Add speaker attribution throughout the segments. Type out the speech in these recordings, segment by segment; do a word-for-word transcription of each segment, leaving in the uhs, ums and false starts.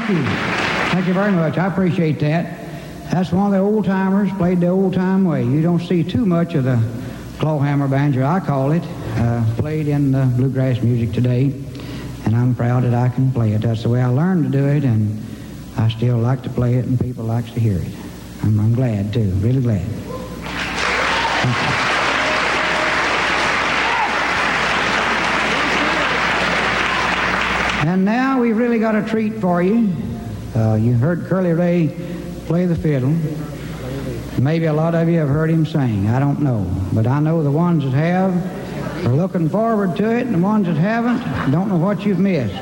Speaker 1: thank you. Thank you very much. I appreciate that. That's one of the old-timers, played the old-time way. You don't see too much of the clawhammer banjo, I call it, uh, played in the bluegrass music today, and I'm proud that I can play it. That's the way I learned to do it, and I still like to play it, and people like to hear it. I'm, I'm glad, too, really glad. Thank you. And now we've really got a treat for you. Uh, you heard Curly Ray play the fiddle. Maybe a lot of you have heard him sing. I don't know. But I know the ones that have are looking forward to it, and the ones that haven't don't know what you've missed.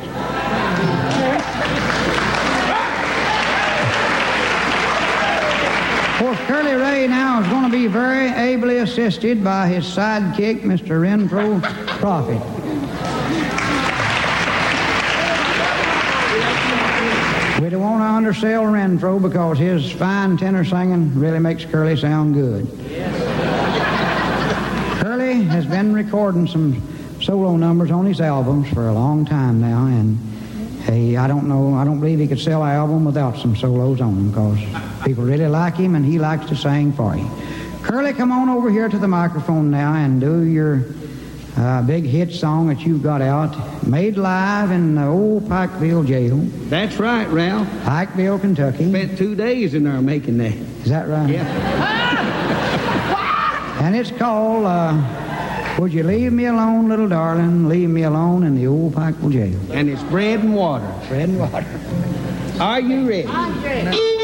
Speaker 1: Of course, Curly Ray now is going to be very ably assisted by his sidekick, Mister Renfro Prophet. We don't want to undersell Renfro because his fine tenor singing really makes Curly sound good. Curly has been recording some solo numbers on his albums for a long time now, and he, I don't know, I don't believe he could sell an album without some solos on them because people really like him and he likes to sing for you. Curly, come on over here to the microphone now and do your uh, big hit song that you've got out, made live in the old Pikeville jail.
Speaker 2: That's right, Ralph.
Speaker 1: Pikeville, Kentucky.
Speaker 2: Spent two days in there making that.
Speaker 1: Is that right?
Speaker 2: Yeah.
Speaker 1: And it's called, uh, Would You Leave Me Alone, Little Darling, Leave Me Alone in the Old Pikeville jail.
Speaker 2: And it's bread and water.
Speaker 1: Bread and water.
Speaker 2: Are you ready?
Speaker 3: I'm ready.